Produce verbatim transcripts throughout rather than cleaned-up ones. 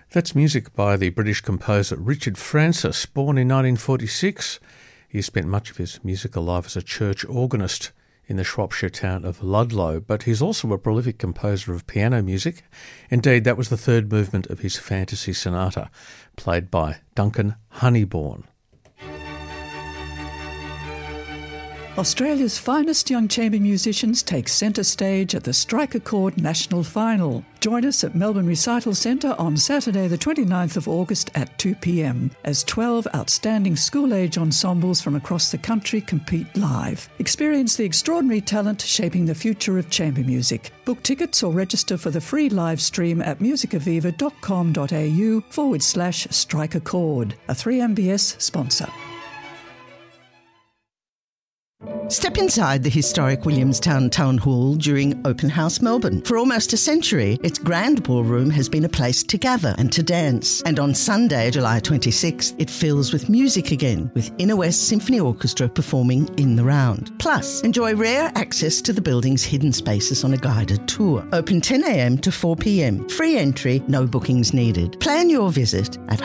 That's music by the British composer Richard Francis, born in nineteen forty-six. He spent much of his musical life as a church organist in the Shropshire town of Ludlow, but he's also a prolific composer of piano music. Indeed, that was the third movement of his Fantasy Sonata, played by Duncan Honeybourne. Australia's finest young chamber musicians take centre stage at the Strike a Chord National Final. Join us at Melbourne Recital Centre on Saturday the twenty-ninth of August at two p m as twelve outstanding school-age ensembles from across the country compete live. Experience the extraordinary talent shaping the future of chamber music. Book tickets or register for the free live stream at musicaviva.com.au forward slash strike a chord, a three M B S sponsor. Step inside the historic Williamstown Town Hall during Open House Melbourne. For almost a century, its grand ballroom has been a place to gather and to dance. And on Sunday, July twenty-sixth, it fills with music again, with Inner West Symphony Orchestra performing in the round. Plus, enjoy rare access to the building's hidden spaces on a guided tour. Open ten a m to four p m. Free entry, no bookings needed. Plan your visit at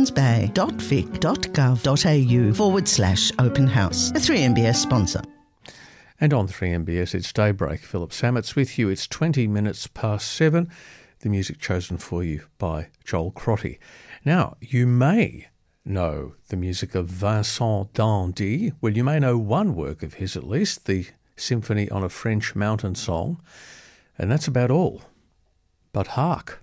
hobsonsbay.vic.gov.au forward slash open house. A three M B S sponsor. And on three M B S, it's Daybreak. Philip Sammet's with you. It's twenty minutes past seven. The music chosen for you by Joel Crotty. Now, you may know the music of Vincent d'Indy. Well, you may know one work of his at least, the Symphony on a French Mountain Song. And that's about all. But hark.